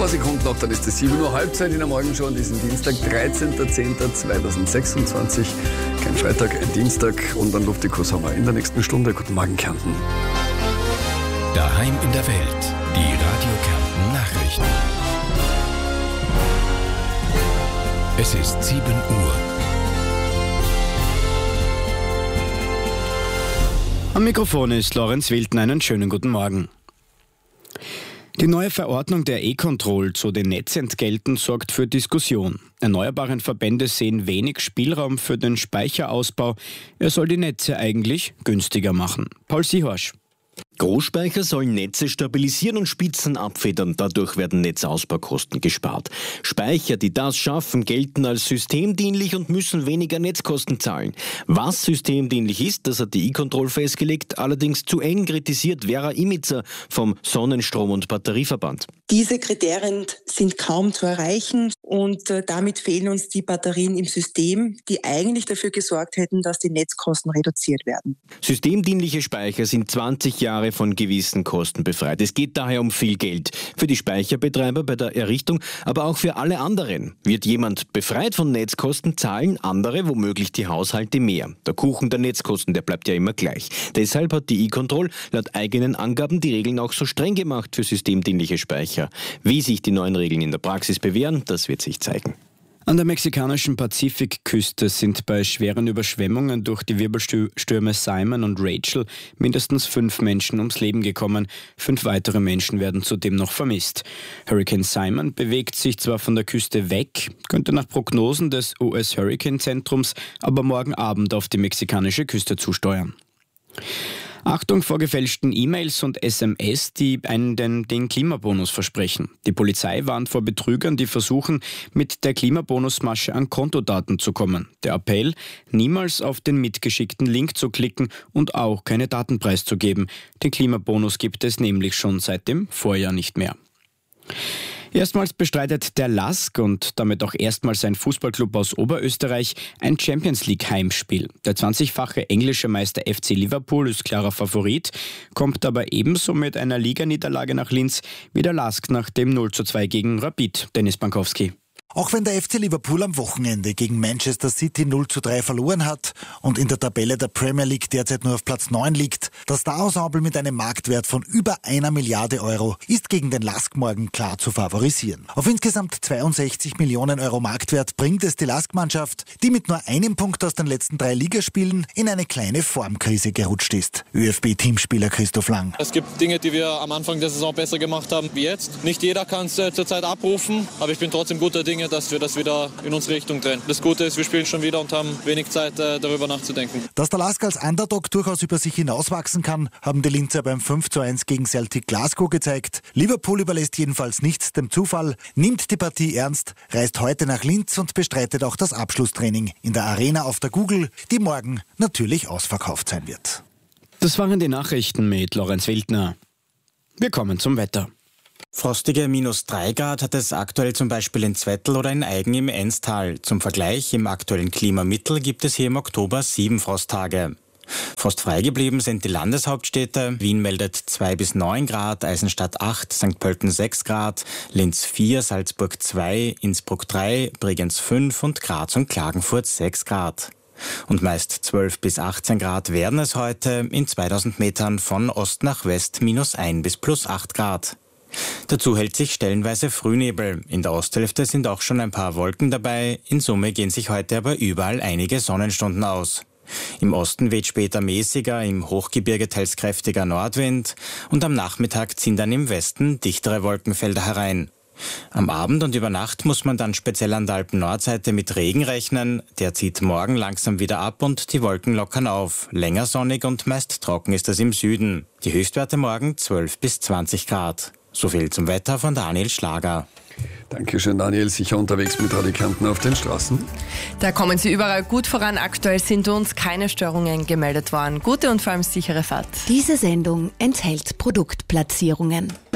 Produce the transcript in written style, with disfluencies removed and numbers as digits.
paar Sekunden noch, dann ist es 7 Uhr Halbzeit in der Morgenshow an diesem Dienstag, 13.10.2026. Kein Freitag, ein Dienstag und einen Luftikus haben wir in der nächsten Stunde. Guten Morgen, Kärnten. Daheim in der Welt, die Radio Kärnten Nachrichten. Es ist 7 Uhr. Am Mikrofon ist Lorenz Wilden. Einen schönen guten Morgen. Die neue Verordnung der E-Control zu den Netzentgelten sorgt für Diskussion. Erneuerbaren Verbände sehen wenig Spielraum für den Speicherausbau. Er soll die Netze eigentlich günstiger machen. Paul Sihorsch. Großspeicher sollen Netze stabilisieren und Spitzen abfedern. Dadurch werden Netzausbaukosten gespart. Speicher, die das schaffen, gelten als systemdienlich und müssen weniger Netzkosten zahlen. Was systemdienlich ist, das hat die E-Control festgelegt, allerdings zu eng kritisiert Vera Imitzer vom Sonnenstrom- und Batterieverband. Diese Kriterien sind kaum zu erreichen und damit fehlen uns die Batterien im System, die eigentlich dafür gesorgt hätten, dass die Netzkosten reduziert werden. Systemdienliche Speicher sind 20 Jahre von gewissen Kosten befreit. Es geht daher um viel Geld. Für die Speicherbetreiber bei der Errichtung, aber auch für alle anderen. Wird jemand befreit von Netzkosten, zahlen andere, womöglich die Haushalte, mehr. Der Kuchen der Netzkosten, der bleibt ja immer gleich. Deshalb hat die E-Control laut eigenen Angaben die Regeln auch so streng gemacht für systemdienliche Speicher. Wie sich die neuen Regeln in der Praxis bewähren, das wird sich zeigen. An der mexikanischen Pazifikküste sind bei schweren Überschwemmungen durch die Wirbelstürme Simon und Rachel mindestens 5 Menschen ums Leben gekommen. 5 weitere Menschen werden zudem noch vermisst. Hurricane Simon bewegt sich zwar von der Küste weg, könnte nach Prognosen des US-Hurricane-Zentrums aber morgen Abend auf die mexikanische Küste zusteuern. Achtung vor gefälschten E-Mails und SMS, die einen den Klimabonus versprechen. Die Polizei warnt vor Betrügern, die versuchen, mit der Klimabonusmasche an Kontodaten zu kommen. Der Appell, niemals auf den mitgeschickten Link zu klicken und auch keine Daten preiszugeben. Den Klimabonus gibt es nämlich schon seit dem Vorjahr nicht mehr. Erstmals bestreitet der LASK und damit auch erstmals ein Fußballclub aus Oberösterreich ein Champions-League-Heimspiel. Der 20-fache englische Meister FC Liverpool ist klarer Favorit, kommt aber ebenso mit einer Liganiederlage nach Linz wie der LASK nach dem 0:2 gegen Rapid. Dennis Bankowski. Auch wenn der FC Liverpool am Wochenende gegen Manchester City 0:3 verloren hat und in der Tabelle der Premier League derzeit nur auf Platz 9 liegt, das Star-Ensemble mit einem Marktwert von über 1 Milliarde Euro ist gegen den LASK morgen klar zu favorisieren. Auf insgesamt 62 Millionen Euro Marktwert bringt es die LASK-Mannschaft, die mit nur einem Punkt aus den letzten 3 Ligaspielen in eine kleine Formkrise gerutscht ist. ÖFB-Teamspieler Christoph Lang. Es gibt Dinge, die wir am Anfang der Saison besser gemacht haben wie jetzt. Nicht jeder kann es zurzeit abrufen, aber ich bin trotzdem guter Dinge, dass wir das wieder in unsere Richtung drehen. Das Gute ist, wir spielen schon wieder und haben wenig Zeit, darüber nachzudenken. Dass der LASK als Underdog durchaus über sich hinauswachsen kann, haben die Linzer beim 5:1 gegen Celtic Glasgow gezeigt. Liverpool überlässt jedenfalls nichts dem Zufall, nimmt die Partie ernst, reist heute nach Linz und bestreitet auch das Abschlusstraining in der Arena auf der Google, die morgen natürlich ausverkauft sein wird. Das waren die Nachrichten mit Lorenz Wildner. Wir kommen zum Wetter. Frostige -3 Grad hat es aktuell zum Beispiel in Zwettl oder in Aigen im Enstal. Zum Vergleich, im aktuellen Klimamittel gibt es hier im Oktober 7 Frosttage. Frostfrei geblieben sind die Landeshauptstädte. Wien meldet 2 bis 9 Grad, Eisenstadt 8, St. Pölten 6 Grad, Linz 4, Salzburg 2, Innsbruck 3, Bregenz 5 und Graz und Klagenfurt 6 Grad. Und meist 12 bis 18 Grad werden es heute in 2000 Metern von Ost nach West -1 bis +8 Grad. Dazu hält sich stellenweise Frühnebel. In der Osthälfte sind auch schon ein paar Wolken dabei. In Summe gehen sich heute aber überall einige Sonnenstunden aus. Im Osten weht später mäßiger, im Hochgebirge teils kräftiger Nordwind und am Nachmittag ziehen dann im Westen dichtere Wolkenfelder herein. Am Abend und über Nacht muss man dann speziell an der Alpen-Nordseite mit Regen rechnen. Der zieht morgen langsam wieder ab und die Wolken lockern auf. Länger sonnig und meist trocken ist es im Süden. Die Höchstwerte morgen 12 bis 20 Grad. So viel zum Wetter von Daniel Schlager. Dankeschön, Daniel. Sicher unterwegs mit Radio Kärnten auf den Straßen? Da kommen Sie überall gut voran. Aktuell sind uns keine Störungen gemeldet worden. Gute und vor allem sichere Fahrt. Diese Sendung enthält Produktplatzierungen.